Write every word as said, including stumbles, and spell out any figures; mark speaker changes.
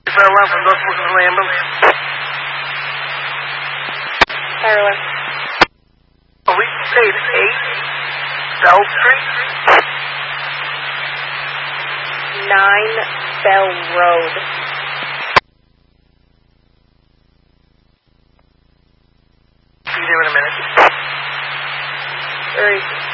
Speaker 1: Fire alarm from North looking for the ambulance.
Speaker 2: Fire alarm.
Speaker 1: Police state eight, Bell Street.
Speaker 2: Nine Bell Road.
Speaker 1: Be there in a minute.
Speaker 2: Where is